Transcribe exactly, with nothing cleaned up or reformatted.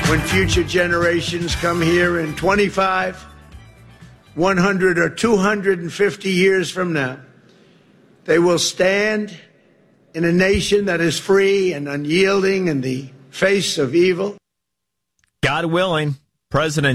when future generations come here in twenty-five, one hundred, or two hundred fifty years from now, they will stand in a nation that is free and unyielding in the face of evil. God willing, President